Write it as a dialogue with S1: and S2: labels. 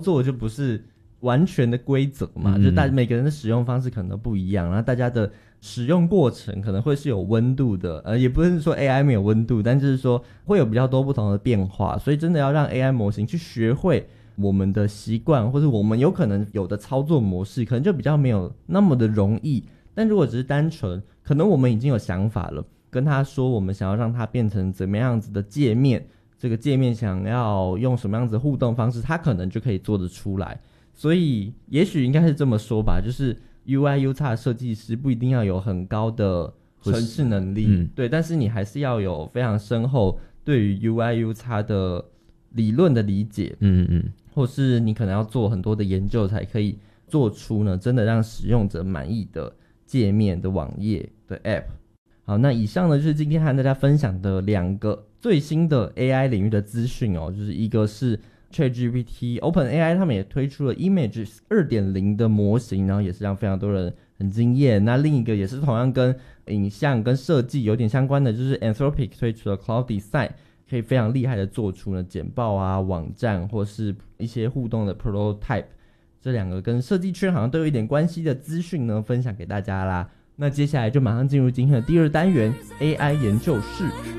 S1: 作就不是完全的规则嘛，就每个人的使用方式可能都不一样，然后大家的使用过程可能会是有温度的，也不是说 AI 没有温度，但就是说会有比较多不同的变化，所以真的要让 AI 模型去学会我们的习惯，或者我们有可能有的操作模式，可能就比较没有那么的容易。但如果只是单纯，可能我们已经有想法了，跟他说我们想要让它变成怎么样子的界面，这个界面想要用什么样子的互动方式，他可能就可以做得出来。所以也许应该是这么说吧，就是 UI/UX 设计师不一定要有很高的程式能力，对，但是你还是要有非常深厚对于 UI/UX 的理论的理解，或是你可能要做很多的研究才可以做出呢真的让使用者满意的界面的网页的 App。 好，那以上呢就是今天和大家分享的2个最新的 AI 领域的资讯哦，就是一个是 ChatGPT OpenAI 他们也推出了 Image 2.0 的模型，然后也是让非常多人很惊艳。那另一个也是同样跟影像跟设计有点相关的，就是 Anthropic 推出的 Cloud Design， 可以非常厉害的做出呢简报啊、网站或是一些互动的 Prototype。 这2个跟设计圈好像都有一点关系的资讯呢分享给大家啦。那接下来就马上进入今天的第2单元 AI 研究室。